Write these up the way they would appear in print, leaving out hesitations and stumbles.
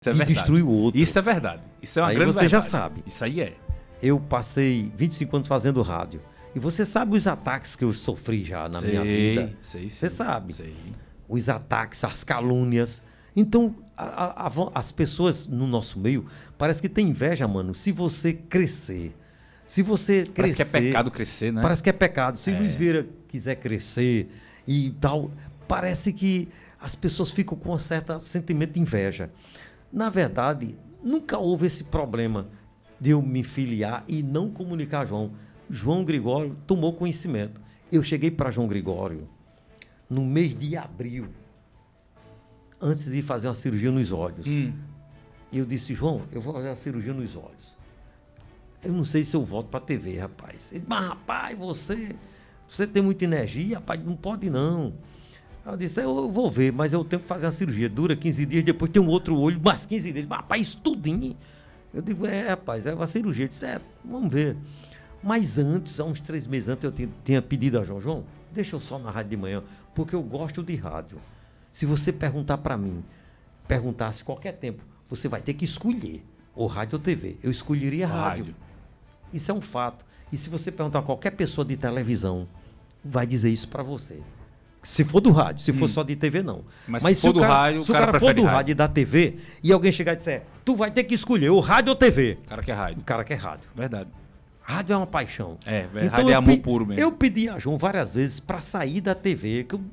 Isso é e verdade. destruir o outro. Isso é verdade. Isso é uma Aí grande você verdade. já sabe. Isso aí é. Eu passei 25 anos fazendo rádio. E você sabe os ataques que eu sofri já na minha vida. Você sabe. Sei. Os ataques, as calúnias. Então, as pessoas no nosso meio, parece que tem inveja, mano, se você crescer. Se você crescer... Parece que é pecado crescer, né? Parece que é pecado. Se Luiz Vieira quiser crescer e tal, parece que as pessoas ficam com um certo sentimento de inveja. Na verdade, nunca houve esse problema de eu me filiar e não comunicar a João. João Gregório tomou conhecimento. Eu cheguei para João Gregório no mês de abril, antes de fazer uma cirurgia nos olhos. Eu disse, João, eu vou fazer uma cirurgia nos olhos. Eu não sei se eu volto para a TV, rapaz. Ele disse, mas rapaz, você tem muita energia, rapaz, não pode não. Eu disse, eu vou ver, mas eu tenho que fazer uma cirurgia. Dura 15 dias, depois tem um outro olho, mais 15 dias. Rapaz, isso tudinho. Eu digo, rapaz, é uma cirurgia. Eu disse, vamos ver. Mas antes, há uns 3 meses antes, eu tinha pedido a João, deixa eu só na rádio de manhã, porque eu gosto de rádio. Se você perguntar para mim, perguntasse qualquer tempo, você vai ter que escolher, ou rádio ou TV. Eu escolheria rádio. Isso é um fato. E se você perguntar a qualquer pessoa de televisão, vai dizer isso para você. Se for do rádio, se for só de TV, não. Mas se for do rádio, se o cara for do rádio e da TV, e alguém chegar e disser, tu vai ter que escolher ou rádio ou TV. O cara quer rádio. O cara quer rádio. Verdade. Rádio é uma paixão. Então, rádio é amor puro mesmo. Eu pedi a João várias vezes para sair da TV, que eu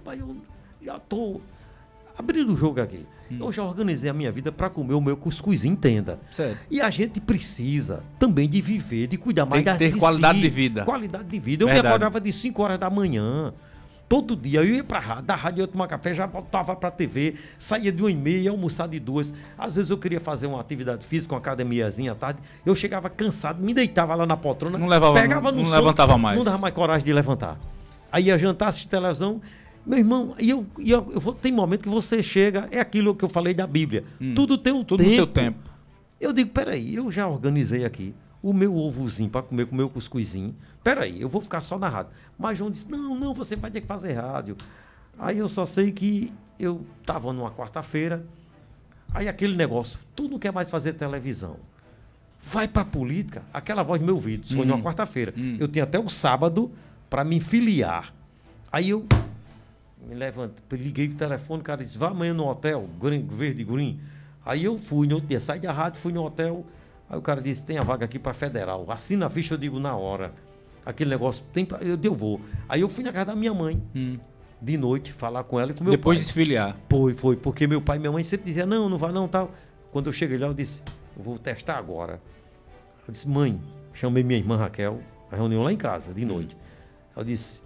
já tô abrindo o jogo aqui. Eu já organizei a minha vida para comer o meu cuscuzinho, entenda. Certo. E a gente precisa também de viver, de cuidar mais Tem que ter qualidade de vida. Qualidade de vida. Eu me Verdade. acordava de 5 horas da manhã. Todo dia eu ia pra rádio, da rádio eu ia tomar café, já voltava pra TV, saía de 1h30, ia almoçar de 2. Às vezes eu queria fazer uma atividade física, uma academiazinha à tarde, eu chegava cansado, me deitava lá na poltrona, pegava no sono, levantava mais. não dava mais coragem de levantar. Aí ia jantar, assistir televisão, meu irmão, tem momento que você chega, é aquilo que eu falei da Bíblia, tudo tem um tempo. Tudo no seu tempo. Eu digo, peraí, eu já organizei aqui o meu ovozinho para comer com o meu cuscuzinho. Peraí, eu vou ficar só na rádio. Mas João disse, não, você vai ter que fazer rádio. Aí eu só sei que eu estava numa quarta-feira, aí aquele negócio, tu não quer mais fazer televisão. Vai para política, aquela voz no meu ouvido, isso foi numa quarta-feira. Eu tinha até o sábado para me filiar. Aí eu me levantei, liguei o telefone, o cara disse, vá amanhã no hotel, Verde Green. Aí eu fui no outro dia, saí da rádio, fui no hotel. Aí o cara disse, tem a vaga aqui para Federal. Assina a ficha, eu digo na hora. Aquele negócio, eu vou. Aí eu fui na casa da minha mãe, de noite, falar com ela e com meu pai. Depois de se filiar. Foi, porque meu pai e minha mãe sempre diziam, não vai não, tal. Quando eu cheguei lá, eu disse, eu vou testar agora. Eu disse, mãe, chamei minha irmã Raquel, a reunião lá em casa, de noite. Eu disse,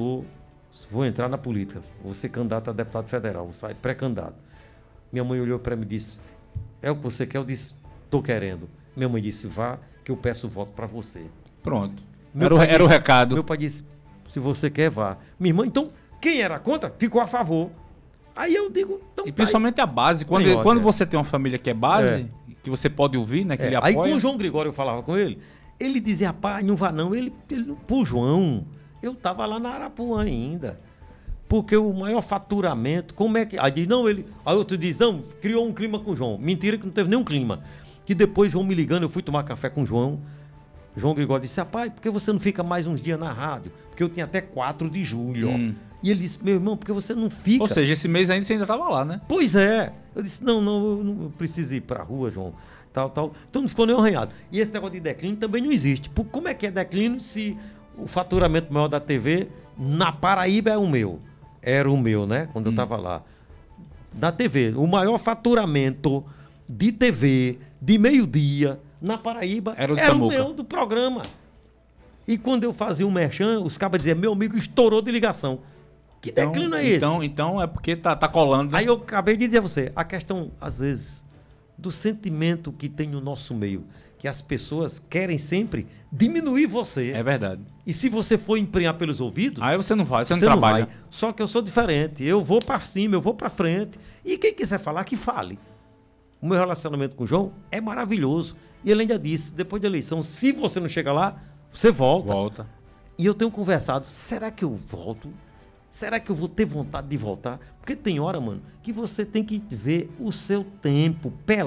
vou entrar na política, vou ser candidato a deputado federal, vou sair pré-candidato. Minha mãe olhou para mim e disse, é o que você quer? Eu disse, tô querendo. Minha mãe disse, vá, que eu peço voto para você. Pronto. Era o recado. Meu pai disse, se você quer, vá. Minha irmã, então, quem era contra, ficou a favor. Aí eu digo, então E principalmente a base. Quando você tem uma família que é base, que você pode ouvir, né, que ele apoia. Aí com o João Gregório eu falava com ele, ele dizia, rapaz, não vá não. Pro João, eu tava lá na Arapuã ainda. Porque o maior faturamento, como é que... Aí outro diz, não, criou um clima com o João. Mentira que não teve nenhum clima. Que depois João me ligando, eu fui tomar café com o João. João Gregório disse, rapaz, por que você não fica mais uns dias na rádio? Porque eu tinha até 4 de julho, ó. E ele disse, meu irmão, por que você não fica? Ou seja, esse mês ainda você ainda estava lá, né? Pois é. Eu disse, não, eu não preciso ir pra rua, João. Tal. Então não ficou nem arranhado. E esse negócio de declínio também não existe. Como é que é declínio se o faturamento maior da TV na Paraíba é o meu? Era o meu, né? Quando eu estava lá. Da TV. O maior faturamento de TV de meio-dia na Paraíba era o meu do programa. E quando eu fazia o merchan, os cabas diziam, meu amigo estourou de ligação. Que declínio é esse? Então é porque tá colando. Né? Aí eu acabei de dizer a você, a questão, às vezes, do sentimento que tem no nosso meio, que as pessoas querem sempre diminuir você. É verdade. E se você for empregar pelos ouvidos... Aí você não vai, você não trabalha. Vai. Só que eu sou diferente, eu vou pra cima, eu vou pra frente. E quem quiser falar, que fale. O meu relacionamento com o João é maravilhoso. E ele ainda disse, depois da eleição, se você não chega lá, você volta. Volta. E eu tenho conversado, será que eu volto? Será que eu vou ter vontade de voltar? Porque tem hora, mano, que você tem que ver o seu tempo,